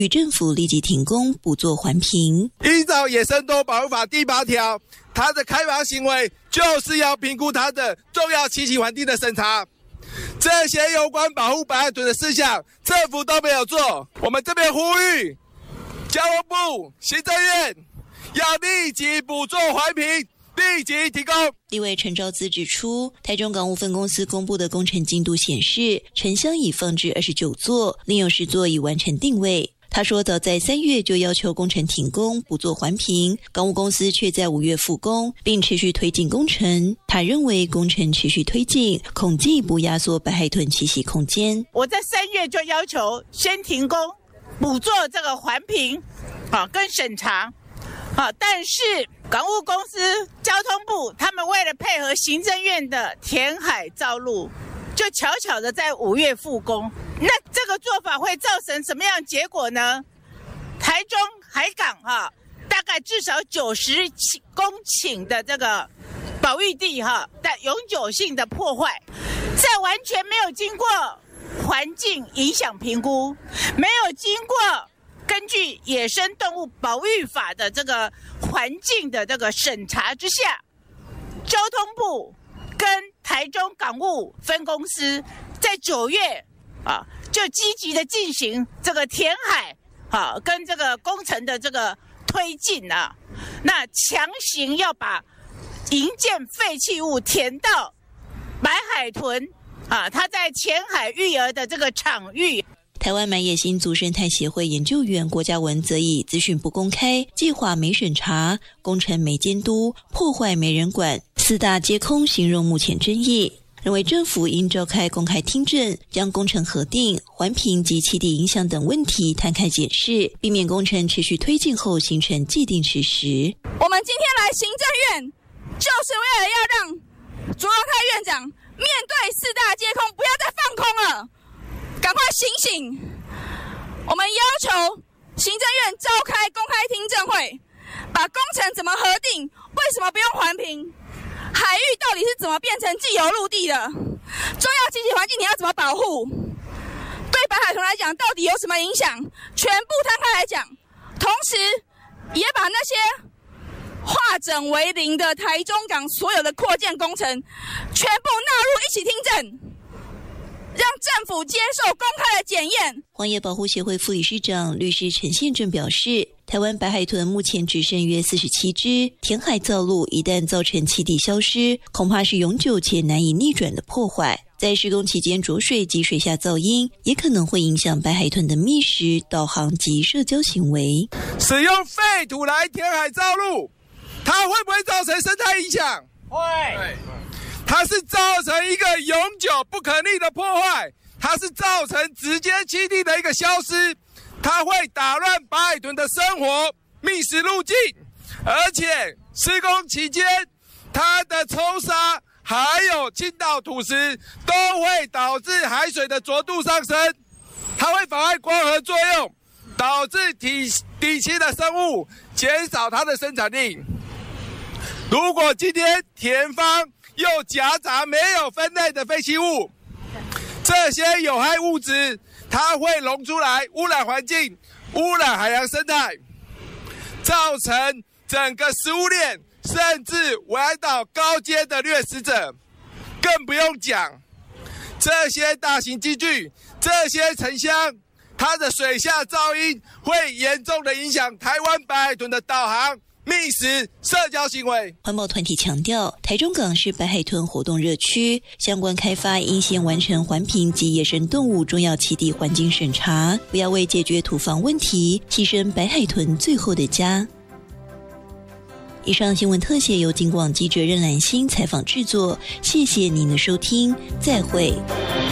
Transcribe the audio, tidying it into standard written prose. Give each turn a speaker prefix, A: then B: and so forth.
A: 与政府立即停工，不做环评。
B: 依照野生动物保护法第8条，它的开发行为就是要评估它的重要栖息环境的审查。这些有关保护白海豚的事项，政府都没有做。我们这边呼吁交通部、行政院要立即补做环评，立即提供。
A: 立委陈昭资指出，台中港务分公司公布的工程进度显示，沉箱已放置29座，另有10座已完成定位。他说，早在3月就要求工程停工，不做环评，港务公司却在5月复工，并持续推进工程。他认为工程持续推进，恐进一步压缩白海豚栖息空间。
C: 我在3月就要求先停工，补做这个环评，跟审查，但是港务公司、交通部他们为了配合行政院的填海造陆，就巧巧的在5月复工。那这个做法会造成什么样的结果呢？台中海港大概至少90公顷的这个保育地的永久性的破坏，在完全没有经过环境影响评估，没有经过根据野生动物保育法的这个环境的这个审查之下，交通部跟台中港务分公司在9月就积极的进行这个填海跟这个工程的这个推进那强行要把营建废弃物填到白海豚它在浅海育儿的这个场域。
A: 台湾满野新族生态协会研究员郭嘉文则以资讯不公开、计划没审查、工程没监督、破坏没人管4大皆空形容目前争议，认为政府应召开公开听证，将工程核定、环评及栖地影响等问题摊开检视，避免工程持续推进后形成既定事实。
D: 我们今天来行政院，就是为了要让卓荣泰院长面对4大皆空，不要再放空了，赶快醒醒！我们要求行政院召开公开听证会，把工程怎么核定，为什么不用环评？海域到底是怎么变成既有陆地的？重要栖息环境你要怎么保护？对白海豚来讲，到底有什么影响？全部摊开来讲，同时也把那些化整为零的台中港所有的扩建工程，全部纳入一起听证，让政府接受公开的检验。
A: 荒野保护协会副理事长律师陈宪正表示，台湾白海豚目前只剩约47只，填海造陆一旦造成栖地消失，恐怕是永久且难以逆转的破坏。在施工期间着水及水下噪音，也可能会影响白海豚的觅食、导航及社交行为。
B: 使用废土来填海造陆，它会不会造成生态影响？会。它是造成一个永久不可逆的破坏，它是造成直接栖地的一个消失，它会打乱白海豚的生活觅食路径，而且施工期间它的抽沙还有倾倒土石都会导致海水的浊度上升，它会妨碍光合作用，导致底栖的生物减少它的生产力。如果今天田方又夹杂没有分类的废弃物，这些有害物质它会溶出来，污染环境，污染海洋生态，造成整个食物链甚至危害到高阶的掠食者。更不用讲这些大型机具，这些沉箱，它的水下噪音会严重的影响台湾白海豚的导航、觅食、社交行为。
A: 环保团体强调，台中港是白海豚活动热区，相关开发应先完成环评及野生动物重要栖地环境审查，不要为解决土防问题牺牲白海豚最后的家。以上新闻特写由警广记者任兰心采访制作，谢谢您的收听，再会。